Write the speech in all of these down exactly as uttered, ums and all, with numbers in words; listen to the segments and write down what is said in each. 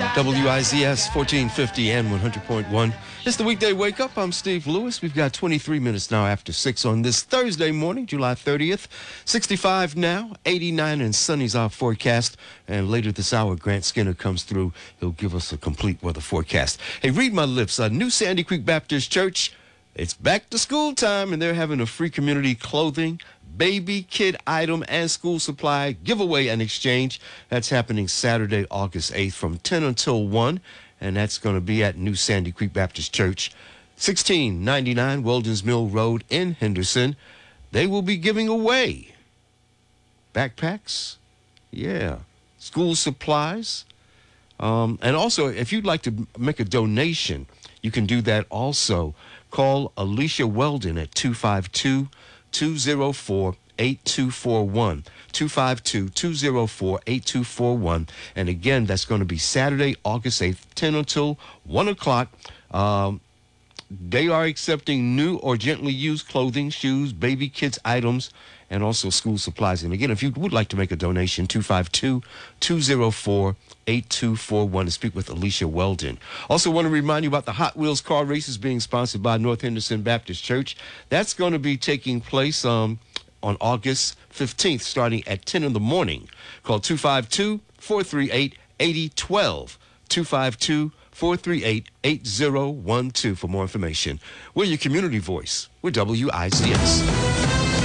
W I Z S fourteen fifty and one hundred point one. It's the weekday wake up. I'm Steve Lewis. We've got twenty-three minutes now after six on this Thursday morning, July thirtieth. sixty-five now, eighty-nine, and sunny's our forecast. And later this hour, Grant Skinner comes through. He'll give us a complete weather forecast. Hey, read my lips. Uh, New Sandy Creek Baptist Church. It's back to school time, and they're having a free community clothing, baby, kid item, and school supply giveaway and exchange. That's happening Saturday, August eighth from ten until one, and that's going to be at New Sandy Creek Baptist Church, sixteen ninety-nine Weldon's Mill Road in Henderson. They will be giving away backpacks, yeah, school supplies, um, and also if you'd like to make a donation, you can do that also. Call Alicia Weldon at two five two, two oh four, eight two four one, two five two, two oh four, eight two four one. And again, that's going to be Saturday, August eighth, ten until one o'clock. Um, they are accepting new or gently used clothing, shoes, baby, kids items, and also school supplies. And again, if you would like to make a donation, two five two, two oh four, eight two four one to speak with Alicia Weldon. Also want to remind you about the Hot Wheels car races being sponsored by North Henderson Baptist Church. That's going to be taking place um, on August fifteenth, starting at ten in the morning. Call two five two, four three eight, eight oh one two, two five two, four three eight, eight oh one two for more information. We're your community voice. We're W I Z S.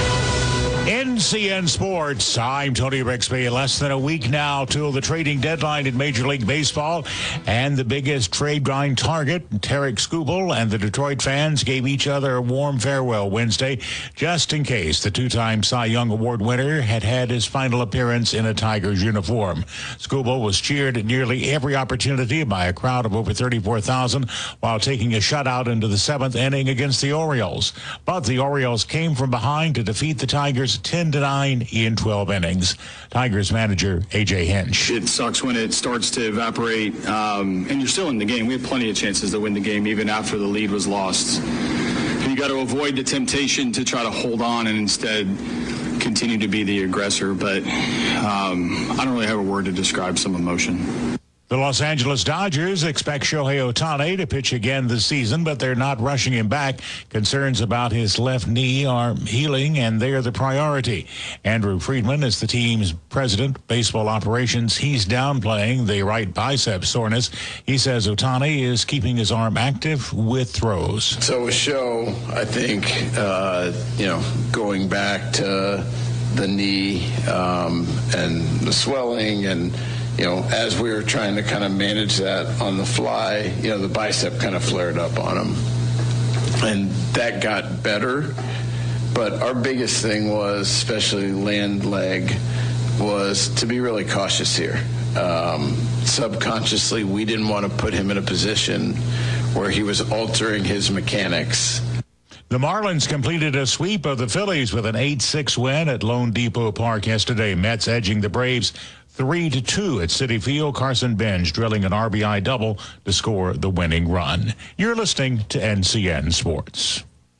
N C N Sports, I'm Tony Rixby. Less than a week now till the trading deadline in Major League Baseball, and the biggest trade grind target, Tarik Skubal, and the Detroit fans gave each other a warm farewell Wednesday, just in case the two-time Cy Young Award winner had had his final appearance in a Tigers uniform. Skubal was cheered at nearly every opportunity by a crowd of over thirty-four thousand while taking a shutout into the seventh inning against the Orioles. But the Orioles came from behind to defeat the Tigers ten to nine in twelve innings. Tigers manager A J Hinch. It sucks when it starts to evaporate, um, and you're still in the game. We had plenty of chances to win the game even after the lead was lost. And you got to avoid the temptation to try to hold on and instead continue to be the aggressor. But um, I don't really have a word to describe some emotion. The Los Angeles Dodgers expect Shohei Ohtani to pitch again this season, but they're not rushing him back. Concerns about his left knee are healing, and they're the priority. Andrew Friedman is the team's president, baseball operations. He's downplaying the right bicep soreness. He says Ohtani is keeping his arm active with throws. So with Show, I think, uh, you know, going back to the knee um, and the swelling and, you know, as we were trying to kind of manage that on the fly, you know, the bicep kind of flared up on him. And that got better. But our biggest thing was, especially land leg, was to be really cautious here. Um, subconsciously, we didn't want to put him in a position where he was altering his mechanics. The Marlins completed a sweep of the Phillies with an eight six win at Lone Depot Park yesterday. Mets edging the Braves three to two at Citi Field. Carson Bench drilling an R B I double to score the winning run. You're listening to N C N Sports.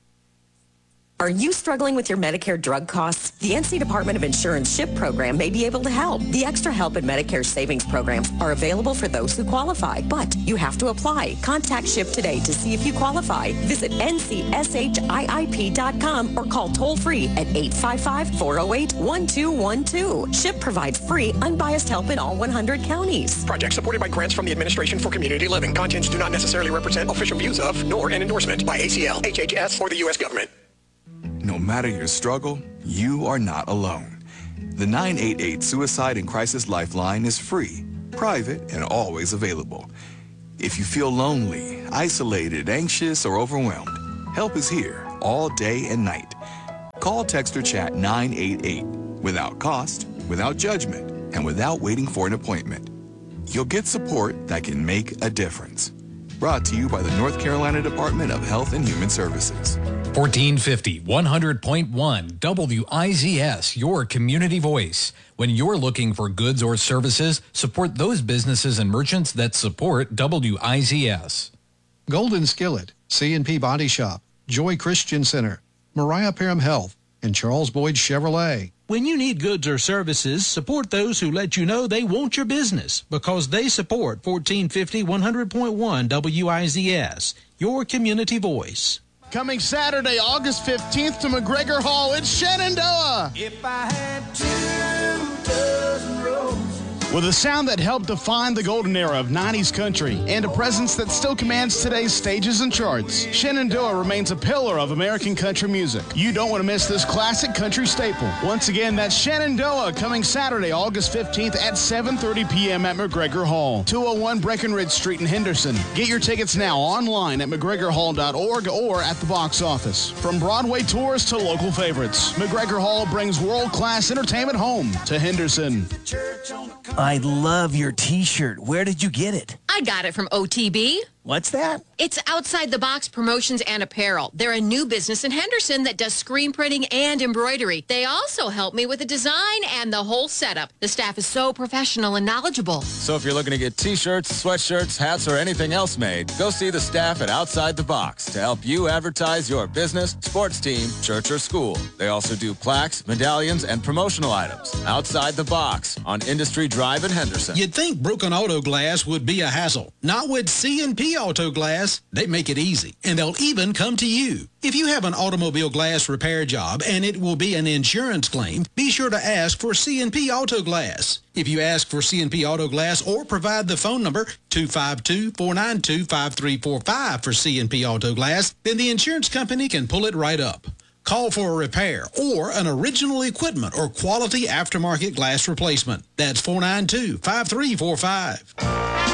Are you struggling with your Medicare drug costs? The N C Department of Insurance SHIP program may be able to help. The Extra Help and Medicare Savings programs are available for those who qualify, but you have to apply. Contact SHIP today to see if you qualify. Visit N C S H I I P dot com or call toll-free at eight five five, four oh eight, one two one two. SHIP provides free, unbiased help in all one hundred counties. Project supported by grants from the Administration for Community Living. Contents do not necessarily represent official views of, nor an endorsement by A C L, H H S, or the U S government. No matter your struggle, you are not alone. The nine eight eight Suicide and Crisis Lifeline is free, private, and always available. If you feel lonely, isolated, anxious, or overwhelmed, help is here all day and night. Call, text, or chat nine eight eight without cost, without judgment, and without waiting for an appointment. You'll get support that can make a difference. Brought to you by the North Carolina Department of Health and Human Services. fourteen fifty, one hundred point one W I Z S, your community voice. When you're looking for goods or services, support those businesses and merchants that support W I Z S. Golden Skillet, C and P Body Shop, Joy Christian Center, Mariah Parham Health, and Charles Boyd Chevrolet. When you need goods or services, support those who let you know they want your business because they support fourteen fifty, one hundred point one W I Z S, your community voice. Coming Saturday, August fifteenth to McGregor Hall, it's Shenandoah. If I had two dozen roses. With a sound that helped define the golden era of nineties country and a presence that still commands today's stages and charts, Shenandoah remains a pillar of American country music. You don't want to miss this classic country staple. Once again, that's Shenandoah coming Saturday, August fifteenth at seven thirty p.m. at McGregor Hall, two oh one Breckenridge Street in Henderson. Get your tickets now online at mcgregor hall dot org or at the box office. From Broadway tours to local favorites, McGregor Hall brings world-class entertainment home to Henderson. I love your t-shirt. Where did you get it? I got it from O T B. What's that? It's Outside the Box Promotions and Apparel. They're a new business in Henderson that does screen printing and embroidery. They also help me with the design and the whole setup. The staff is so professional and knowledgeable. So if you're looking to get t-shirts, sweatshirts, hats, or anything else made, go see the staff at Outside the Box to help you advertise your business, sports team, church, or school. They also do plaques, medallions, and promotional items. Outside the Box on Industry Drive in Henderson. You'd think broken auto glass would be a hassle. Not with C and P Auto Glass. They make it easy, and they'll even come to you. If you have an automobile glass repair job and it will be an insurance claim, be sure to ask for C and P Auto Glass. If you ask for C and P Auto Glass or provide the phone number two five two, four nine two, five three four five for C and P Auto Glass, then the insurance company can pull it right up. Call for a repair or an original equipment or quality aftermarket glass replacement. That's four nine two, five three four five.